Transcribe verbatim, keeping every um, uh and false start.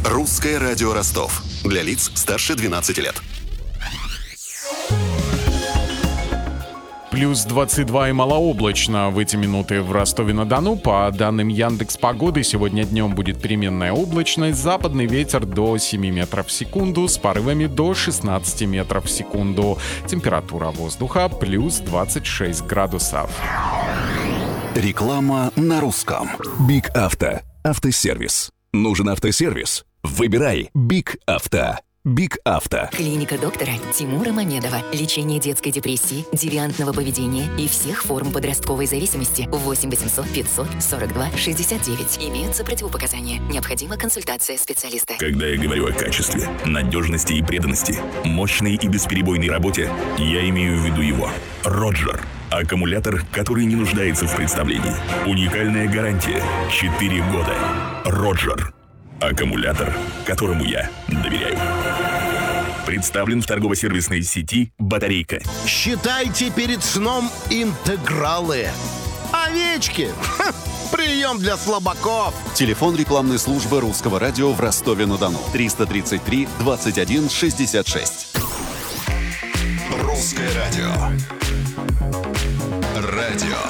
Русское радио Ростов. Для лиц старше двенадцати лет. Плюс двадцать два и малооблачно в эти минуты в Ростове-на-Дону. По данным Яндекс.Погоды, сегодня днем будет переменная облачность, западный ветер до семи метров в секунду с порывами до шестнадцати метров в секунду. Температура воздуха плюс двадцать шесть градусов. Реклама на русском. Биг Авто. Автосервис. Нужен автосервис? Выбирай Биг Авто. Биг Авто. Клиника доктора Тимура Мамедова. Лечение детской депрессии, девиантного поведения и всех форм подростковой зависимости. восемь восемьсот пятьсот сорок два шестьдесят девять. Имеются противопоказания. Необходима консультация специалиста. Когда я говорю о качестве, надежности и преданности, мощной и бесперебойной работе, я имею в виду его. Роджер. Аккумулятор, который не нуждается в представлении. Уникальная гарантия. четыре года. Роджер. Аккумулятор, которому я доверяю. Представлен в торгово-сервисной сети «Батарейка». Считайте перед сном интегралы. Овечки. Ха, прием для слабаков. Телефон рекламной службы Русского радио в Ростове-на-Дону. триста тридцать три двадцать один шестьдесят шесть. Русское радио. Радио